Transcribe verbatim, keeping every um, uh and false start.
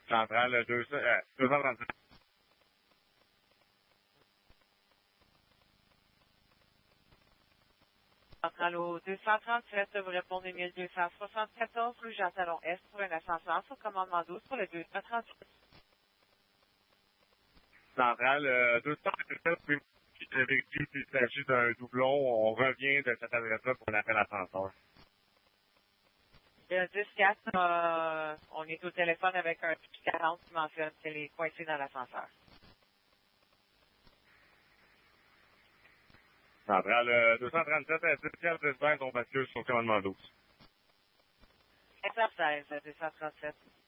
Centrale deux cents, euh, deux cent trente-sept. Centrale au deux cent trente-sept, vous répondez mille deux cent soixante-quatorze rue Jean-Talon-Est pour un ascenseur sur commandement douze pour le deux cent trente-huit. Centrale euh, deux cent trente-sept, puis vérifier s'il s'agit d'un doublon. On revient de cette adresse-là pour un appel ascenseur. Le dix quatre, euh, on est au téléphone avec un quarante qui mentionne qu'elle est coincée dans l'ascenseur. Centrale euh, deux cent trente-sept, à dix quatre Brisbane, on bascule sur commandement douze. quinze heures seize, deux cent trente-sept.